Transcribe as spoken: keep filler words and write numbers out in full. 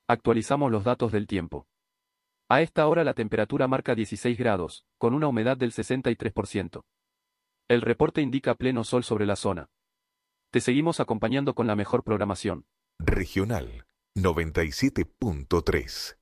Actualizamos los datos del tiempo. A esta hora la temperatura marca dieciséis grados, con una humedad del sesenta y tres por ciento. El reporte indica pleno sol sobre la zona. Te seguimos acompañando con la mejor programación. Regional noventa y siete punto tres.